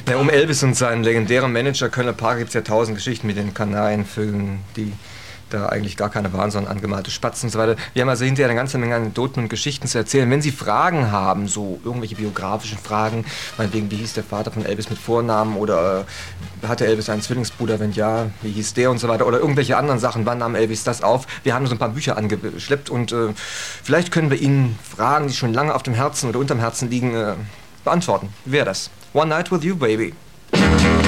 Ja, um Elvis und seinen legendären Manager Colonel Parker gibt es ja 1000 Geschichten mit den Kanarienvögeln, die da eigentlich gar keine waren, sondern angemalte Spatzen und so weiter. Wir haben also hinterher eine ganze Menge Anekdoten und Geschichten zu erzählen. Wenn Sie Fragen haben, so irgendwelche biografischen Fragen, meinetwegen, wie hieß der Vater von Elvis mit Vornamen oder hatte Elvis einen Zwillingsbruder, wenn ja, wie hieß der und so weiter oder irgendwelche anderen Sachen, wann nahm Elvis das auf? Wir haben so ein paar Bücher angeschleppt und vielleicht können wir Ihnen Fragen, die schon lange auf dem Herzen oder unterm Herzen liegen, beantworten. Wie wäre das? One Night with You, Baby.